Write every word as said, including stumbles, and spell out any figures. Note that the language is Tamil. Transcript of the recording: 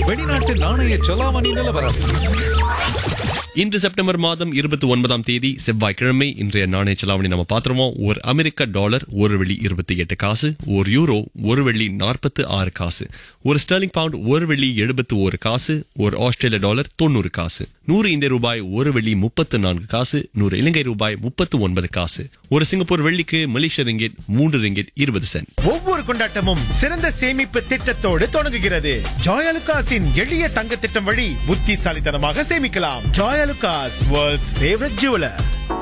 வெளிநாட்டு நாணய செலாவணி நிலவரம். இன்று செப்டம்பர் மாதம் இருபத்தி ஒன்பதாம் தேதி செவ்வாய்க்கிழமை இன்றைய நாணய செலாவணி நம்ம பாத்திரமோம். ஒரு அமெரிக்க டாலர் ஒரு வெள்ளி இருபத்தி எட்டு காசு, ஒரு யூரோ ஒரு வெள்ளி நாற்பத்தி ஆறு காசு, ஒரு ஸ்டெர்லிங் பவுண்ட் ஒரு வெள்ளி எழுபத்தி ஒரு காசு, ஒரு ஆஸ்திரேலிய டாலர் தொண்ணூறு காசு, நூறு இந்திய ரூபாய் ஒரு வெள்ளி முப்பத்து நான்கு காசு, நூறு இலங்கை ரூபாய் முப்பத்து ஒன்பது காசு, ஒரு சிங்கப்பூர் வெள்ளிக்கு மலேசிய ரிங்கிட் மூன்று ரிங்கிட் இருபது சென்ட். ஒவ்வொரு கொண்டாட்டமும் சிறந்த சேமிப்பு திட்டத்தோடு தொடங்குகிறது. ஜாயலுகாஸின் எளிய தங்க திட்டம் வழி புத்திசாலித்தனமாக சேமிக்கலாம். Joyalukkas, world's favourite jeweller.